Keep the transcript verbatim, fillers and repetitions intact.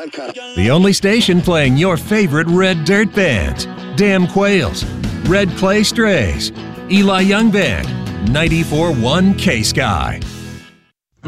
The only station playing your favorite red dirt bands. Damn Quails, Red Clay Strays, Eli Young Band, ninety-four point one K-Sky.